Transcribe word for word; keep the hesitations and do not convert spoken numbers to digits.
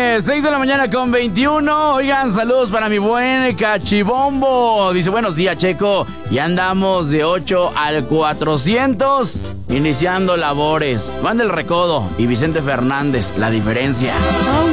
viernes, seis de la mañana con veintiuno. Oigan, saludos para mi buen Cachibombo. Dice, buenos días, Checo. Y andamos de ocho al cuatrocientos, iniciando labores. Van del Recodo y Vicente Fernández, La Diferencia.